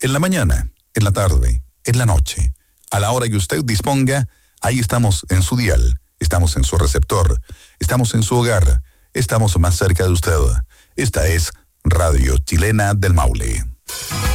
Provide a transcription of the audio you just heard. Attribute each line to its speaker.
Speaker 1: En la mañana, en la tarde, en la noche, a la hora que usted disponga, ahí estamos en su dial, estamos en su receptor, estamos en su hogar, estamos más cerca de usted. Esta es Radio Chilena del Maule.